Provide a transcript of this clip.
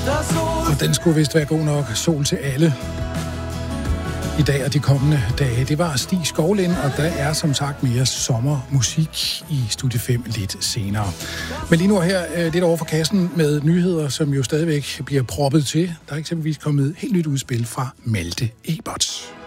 Og den skulle vist være god nok. Sol til alle i dag og de kommende dage. Det var Stig Skovlind, og der er som sagt mere sommermusik i Studie 5 lidt senere. Men lige nu her lidt over for kassen med nyheder, som jo stadigvæk bliver proppet til. Der er eksempelvis kommet helt nyt udspil fra Malte Ebert.